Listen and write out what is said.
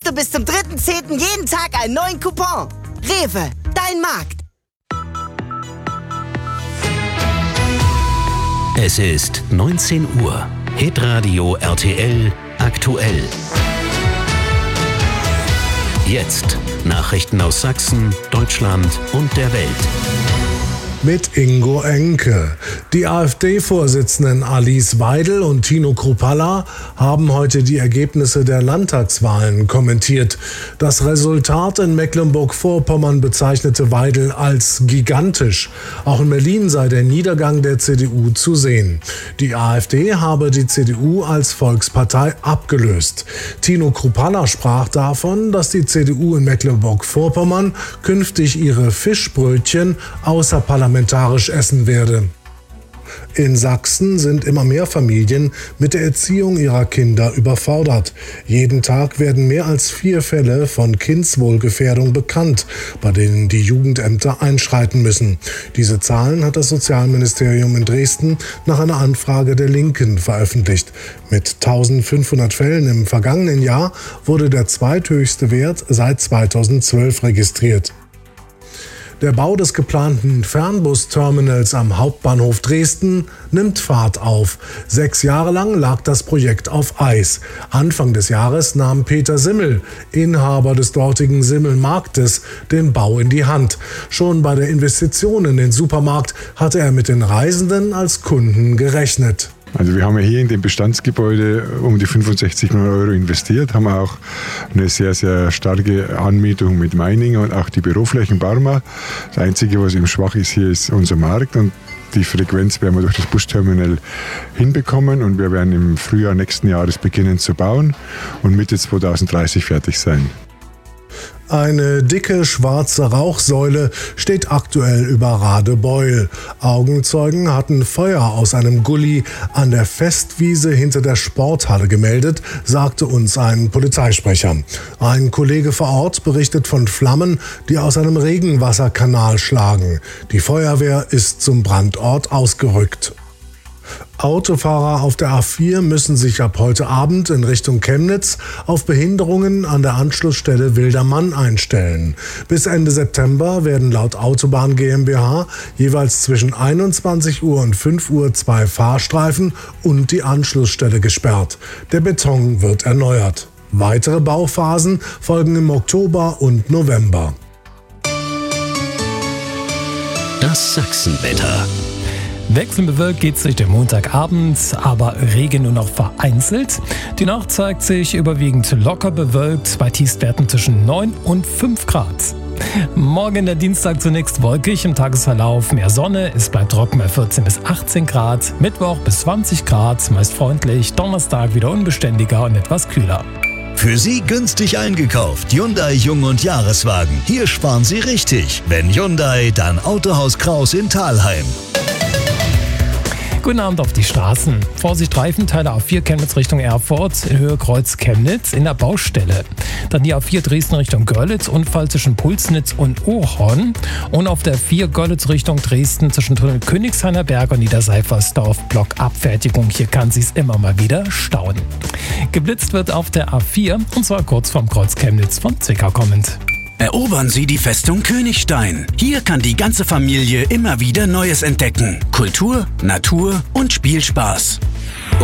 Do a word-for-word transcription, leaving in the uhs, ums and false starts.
du bis zum dritten zehnten jeden Tag einen neuen Coupon. Rewe, dein Markt. Es ist neunzehn Uhr. Hitradio R T L aktuell. Jetzt Nachrichten aus Sachsen, Deutschland und der Welt. Mit Ingo Enke. Die AfD-Vorsitzenden Alice Weidel und Tino Kruppalla haben heute die Ergebnisse der Landtagswahlen kommentiert. Das Resultat in Mecklenburg-Vorpommern bezeichnete Weidel als gigantisch. Auch in Berlin sei der Niedergang der C D U zu sehen. Die AfD habe die C D U als Volkspartei abgelöst. Tino Kruppalla sprach davon, dass die C D U in Mecklenburg-Vorpommern künftig ihre Fischbrötchen außerparlamentarisch essen werde. In Sachsen sind immer mehr Familien mit der Erziehung ihrer Kinder überfordert. Jeden Tag werden mehr als vier Fälle von Kindswohlgefährdung bekannt, bei denen die Jugendämter einschreiten müssen. Diese Zahlen hat das Sozialministerium in Dresden nach einer Anfrage der Linken veröffentlicht. Mit eintausendfünfhundert Fällen im vergangenen Jahr wurde der zweithöchste Wert seit zweitausendzwölf registriert. Der Bau des geplanten Fernbusterminals am Hauptbahnhof Dresden nimmt Fahrt auf. Sechs Jahre lang lag das Projekt auf Eis. Anfang des Jahres nahm Peter Simmel, Inhaber des dortigen Simmel-Marktes, den Bau in die Hand. Schon bei der Investition in den Supermarkt hatte er mit den Reisenden als Kunden gerechnet. Also wir haben ja hier in dem Bestandsgebäude um die fünfundsechzig Millionen Euro investiert, haben auch eine sehr, sehr starke Anmietung mit Meininger und auch die Büroflächen Barmer. Das Einzige, was eben schwach ist hier, ist unser Markt, und die Frequenz werden wir durch das Busterminal hinbekommen, und wir werden im Frühjahr nächsten Jahres beginnen zu bauen und Mitte zweitausenddreißig fertig sein. Eine dicke schwarze Rauchsäule steht aktuell über Radebeul. Augenzeugen hatten Feuer aus einem Gully an der Festwiese hinter der Sporthalle gemeldet, sagte uns ein Polizeisprecher. Ein Kollege vor Ort berichtet von Flammen, die aus einem Regenwasserkanal schlagen. Die Feuerwehr ist zum Brandort ausgerückt. Autofahrer auf der A vier müssen sich ab heute Abend in Richtung Chemnitz auf Behinderungen an der Anschlussstelle Wildermann einstellen. Bis Ende September werden laut Autobahn GmbH jeweils zwischen einundzwanzig Uhr und fünf Uhr zwei Fahrstreifen und die Anschlussstelle gesperrt. Der Beton wird erneuert. Weitere Bauphasen folgen im Oktober und November. Das Sachsenwetter. Wechselnd bewölkt geht es durch den Montagabend, aber Regen nur noch vereinzelt. Die Nacht zeigt sich überwiegend locker bewölkt, bei Tiefstwerten zwischen neun und fünf Grad. Morgen der Dienstag zunächst wolkig, im Tagesverlauf mehr Sonne, es bleibt trocken bei vierzehn bis achtzehn Grad, Mittwoch bis zwanzig Grad, meist freundlich, Donnerstag wieder unbeständiger und etwas kühler. Für Sie günstig eingekauft. Hyundai Jung- und Jahreswagen. Hier sparen Sie richtig. Wenn Hyundai, dann Autohaus Kraus in Thalheim. Guten Abend auf die Straßen. Vorsicht, Reifenteile A vier Chemnitz Richtung Erfurt, in Höhe Kreuz Chemnitz in der Baustelle. Dann die A vier Dresden Richtung Görlitz, Unfall zwischen Pulsnitz und Ohorn. Und auf der vier Görlitz Richtung Dresden zwischen Tunnel Königshainer Berg und Niederseifersdorf Blockabfertigung. Hier kann sich's immer mal wieder stauen. Geblitzt wird auf der A vier, und zwar kurz vorm Kreuz Chemnitz von Zwickau kommend. Erobern Sie die Festung Königstein. Hier kann die ganze Familie immer wieder Neues entdecken. Kultur, Natur und Spielspaß.